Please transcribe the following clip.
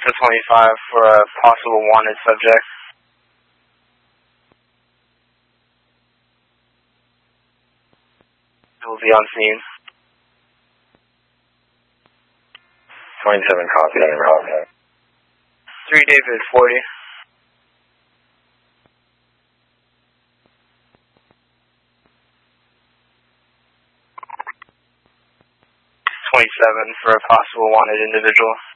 to 25 for a possible wanted subject. It will be on scene. 27 copy, over. 3 David 40. 27 for a possible wanted individual.